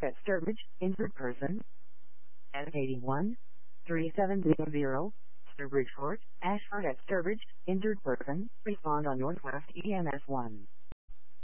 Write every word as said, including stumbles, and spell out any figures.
at Sturbridge, injured person. At eighty-one, three seven zero, Sturbridge Court, Ashford at Sturbridge, injured person, respond on Northwest E M S one.